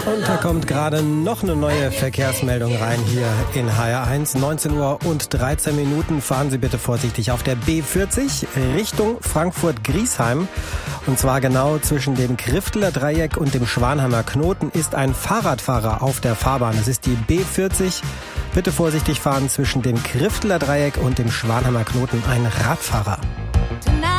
Und da kommt gerade noch eine neue Verkehrsmeldung rein hier in HR1. 19 Uhr und 13 Minuten. Fahren Sie bitte vorsichtig auf der B40 Richtung Frankfurt-Griesheim. Und zwar genau zwischen dem Krifteler Dreieck und dem Schwanheimer Knoten ist ein Fahrradfahrer auf der Fahrbahn. Das ist die B40. Bitte vorsichtig fahren zwischen dem Krifteler Dreieck und dem Schwanheimer Knoten. Ein Radfahrer.